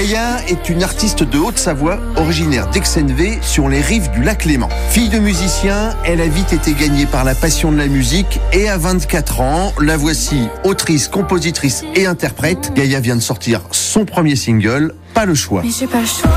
Gaïa est une artiste de Haute-Savoie, originaire d'Aix-en-Vée, sur les rives du lac Léman. Fille de musicien, elle a vite été gagnée par la passion de la musique et à 24 ans, la voici autrice, compositrice et interprète. Gaïa vient de sortir son premier single, Pas le choix. Mais j'ai pas le choix.